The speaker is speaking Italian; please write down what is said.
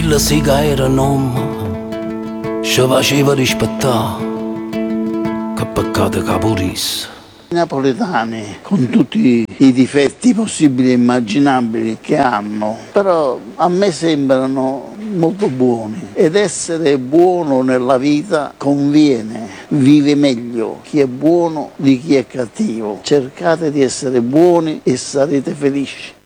quella sì che era nome, ci faceva rispettare, che peccato che purisse. I napoletani, con tutti i difetti possibili e immaginabili che hanno, però a me sembrano molto buoni, ed essere buono nella vita conviene, vive meglio chi è buono di chi è cattivo. Cercate di essere buoni e sarete felici.